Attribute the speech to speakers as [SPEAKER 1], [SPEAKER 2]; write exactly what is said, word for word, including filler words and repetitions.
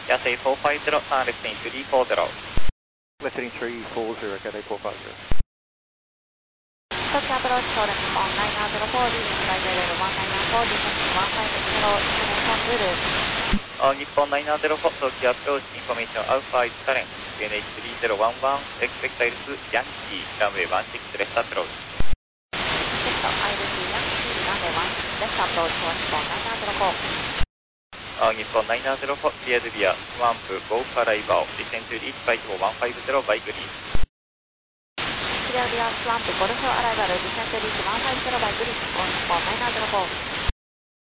[SPEAKER 1] Yasei four five zero, turn left in three four zero.
[SPEAKER 2] Left heading three four zero, Cathay four five zero.
[SPEAKER 3] Tokyo approach for on nine zero four, leaving flight level one nine four, descending one five zero, information Zulu.
[SPEAKER 1] Uh, Nippon nine zero four, Tokyo approach, information Alpha is current, Q N H three zero one one, expect Iris Yankee, runway one six left approach.
[SPEAKER 3] Expect Iris Yankee, runway one six left approach for Nippon nine zero four.
[SPEAKER 1] Uh, Nippon nine zero four, cleared via Swamp, Golf Arrival, descend to reach flight one five zero by green.
[SPEAKER 3] Clear via Swamp, Golf Arrival, descend to reach one five zero by green, on Nippon nine zero four.